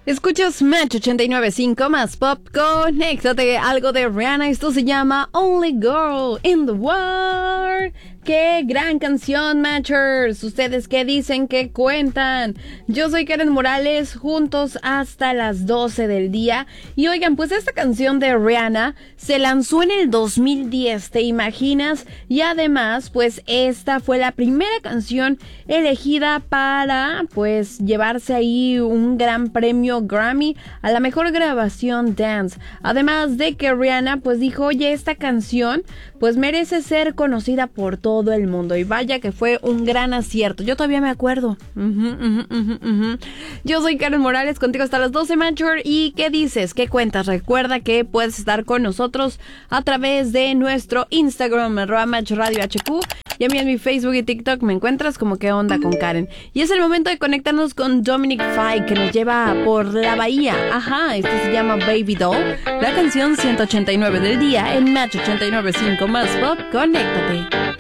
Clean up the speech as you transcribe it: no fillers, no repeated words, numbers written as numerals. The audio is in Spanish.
Escuchas Match 89.5 más pop, conéctate, algo de Rihanna, esto se llama Only Girl in the World. ¡Qué gran canción, Matchers! ¿Ustedes qué dicen? ¿Qué cuentan? Yo soy Karen Morales, juntos hasta las 12 del día. Y oigan, pues esta canción de Rihanna se lanzó en el 2010, ¿te imaginas? Y además, pues esta fue la primera canción elegida para, pues, llevarse ahí un gran premio Grammy a la mejor grabación dance. Además de que Rihanna, pues dijo, oye, esta canción, pues merece ser conocida por todo el mundo. Y vaya que fue un gran acierto. Yo todavía me acuerdo. Yo soy Karen Morales, contigo hasta las 12, Matcher. ¿Y qué dices? ¿Qué cuentas? Recuerda que puedes estar con nosotros a través de nuestro Instagram, @MatchRadioHQ. Y a mí en mi Facebook y TikTok me encuentras como qué onda con Karen. Y es el momento de conectarnos con Dominic Fike, que nos lleva por la bahía. Ajá, esto se llama Baby Doll. La canción 189 del día en Match 89.5 más pop. Conéctate.